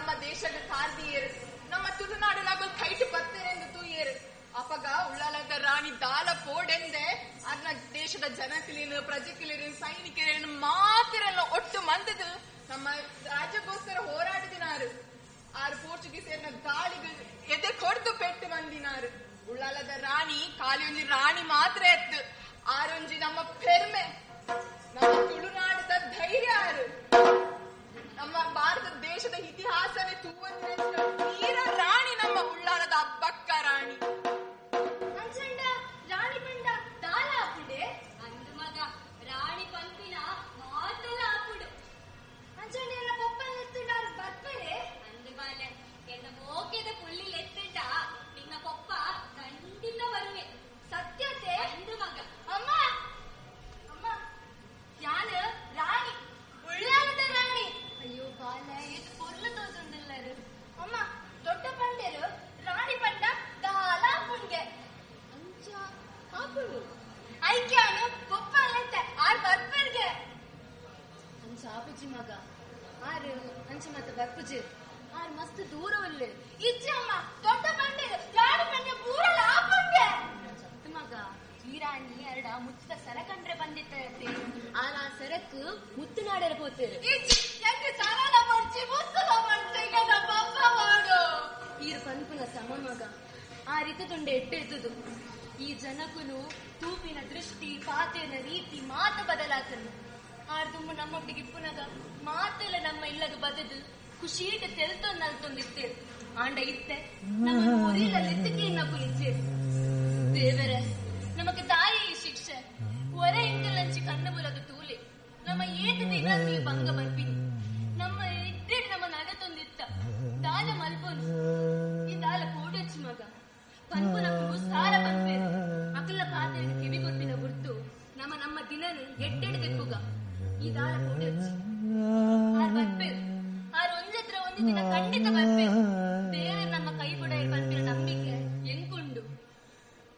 ನಮ್ಮ ದೇಶದ ಕಾರ್ದಿಯರು ನಮ್ಮ ತುಳುನಾಡಿನಾಗ ಕೈಟ್ ಬರ್ತೇನೆಂದು ತೂಯೇರು ಅಪಗ ಉಳ್ಳಾಲದ ರಾಣಿ ದಾಲ ಪೋಡೆಂದೆ ಅದನ್ನ ದೇಶದ ಜನಕ್ಲಿನ ಪ್ರಜೆಕ್ಲಿನ ಸೈನಿಕರನ್ನು ಮಾತಿರೆಲ್ಲ ಒಟ್ಟು ಮಂದದು ನಮ್ಮ ರಾಜ್ಯಕ್ಕೋಸ್ಕರ ಹೋರಾಡಿದಿನಾರು ಆರು ಪೋರ್ಚುಗೀಸರನ್ನ ಗಾಳಿಗೆ ಎದೆ ಕೊಡ್ದು ಪೆಟ್ಟು ಮಂದಿನಾರು ಉಳ್ಳಾಲದ ರಾಣಿ ಖಾಲಿ ರಾಣಿ ಮಾತ್ರ ಎತ್ತು ಆರೊಂಜಿ ನಮ್ಮ ಪೆರ್ಮೆ ನಮ್ಮ ತುಳುನಾಡದ ಧೈರ್ಯ ಆರು ನಮ್ಮ ಭಾರತ ದೇಶದ ಇತಿಹಾಸನೇ ತೂವಂತ ವೀರ ರಾಣಿ ನಮ್ಮ ಉಳ್ಳಾಲದ ಅಬ್ಬಕ್ಕ ರಾಣಿ ಅಂಚಂಡ ರಾಣಿ ಪಂಡ ದಾಲ ಆಪುಡೆ ಅಂದು ಮಗ ರಾಣಿ ಪಂಪಿನ ಮಾತಲ್ಲ ಆಪುಡು ಅಂಚಂಡ ಎಲ್ಲ ಪೊಪ್ಪಲ್ ಎತ್ತುಂಡಾರು ಬರ್ಪರೆ ಅಂದು ಬಾಲೆ ಎಂದ ಮೋಕೆದ ಪುಳ್ಳಿಲ್ ಎತ್ತುಂಡ ನಿನ್ನ ಪೊಪ್ಪ ಖಂಡಿತ ಬರುವೆ ಸತ್ಯತೆ ಅಂದು ಮಗ ಅಮ್ಮ ಅಮ್ಮ ಯಾನು ರಾಣಿ ಉಳ್ಳಾಲದ ರಾಣಿ ಅಯ್ಯೋ ಬಾಲ ಇದು ಪೊರ್ಲು ತೋಜೊಂದಿಲ್ಲರು ಅಮ್ಮ ದೊಡ್ಡ ಪಂಡೆರು ರಾಣಿ ಪಂಡ ದಾಲ ಪುಂಗೆ ಅಂಚ ಆಪುಡು ಐಕ್ಯಾನು ಪೊಪ್ಪಲ್ಲತ್ತೆ ಆರ್ ಬರ್ಪರ್ಗೆ ಅಂಚ ಆಪುಜಿ ಮಗ ಆರು ಅಂಚ ಮತ್ತೆ ಬರ್ಪುಜಿ ಆರ್ ಮಸ್ತ್ ದೂರವಲ್ಲ ಇಜ್ಜಿ ಅಮ್ಮ ದೊಡ್ಡ ಪಂಡೆರು ರಾಣಿ ಪಂಡೆ ಪೂರಲ್ಲ ಆಪುಂಗೆ ಸತ್ತು ಮಗ ಈ ರಾಣಿ ಎರಡ ಮುಚ್ಚಿದ ಸರ ಕಂಡ್ರೆ ಬಂದಿತ್ತೆ ಆರ ಆ ಸರಕು ಮುತ್ತುನಾಡರ ಪೋತೇರು ಸರಳ ಮರ್ಚಿ ಮುತ್ತಲ ಮರ್ಚಿಗೆ ಪಪ್ಪ ಮಾಡು ಈರು ಪಂಪುನ ಸಮ ಮಗ ಆ ರೀತದುಂಡೆ ಎಟ್ಟೆತ್ತದು ಈ ಜನಕುಲು ತೂಪಿನ ದೃಷ್ಟಿ ಪಾತೆನ ರೀತಿ ಮಾತು ಬದಲಾತನು ಆರ್ದುಮ್ಮು ನಮ್ಮೊಟ್ಟಿಗೆ ಇಪ್ಪುನಗ ಮಾತೆಲ್ಲ ನಮ್ಮ ಇಲ್ಲದು ಬದದು ಖುಷೀಟ ತೆಲ್ತೊಂದು ನಲ್ತೊಂದಿತ್ತೇರು ಆಂಡ ಇತ್ತೆ ನಮ್ಮ ಊರಿನಲ್ಲಿ ಇದ್ದಕ್ಕಿನ್ನ ಕುಲಿಸೇರು ದೇವರೇ ನಮಗೆ ತಾಯಿ ಈ ಶಿಕ್ಷೆ ಹೊರ ಇಂಕಲಂಚಿ ಕಣ್ಣು ಬುಲದು ತೂಲೆ ನಮ್ಮ ಏಟ ದಿನ ಭಂಗ ಬರ್ಪಿನಿ ನಮ್ಮ ಇದ್ದೇ ನಮ್ಮ ನಡತೊಂದಿತ್ತ ದಾಲ ಮಲ್ಪೊಂದು ಈ ದಾಲ ಕೋಡಚ್ಚಿ ಮಗ ಪನ್ಪುನಕ್ಕೂ ಸಾರ ಬಂದ್ಬೇರು ಅಕಲ ಪಾತ್ರೆಗೆ ಕಿವಿ ಗೊತ್ತಿನ ಗುರ್ತು ನಮ್ಮ ದಿನನು ಎಡ್ಡೆಡ್ ತೆಪ್ಪುಗ ಈ ದಾಲ ಕೋಡಚ್ಚಿ ಆರ್ ಬರ್ಬೇರು ಆರ್ ಒಂದತ್ರ ಒಂದು ದಿನ ಖಂಡಿತ ಬರ್ಬೇರು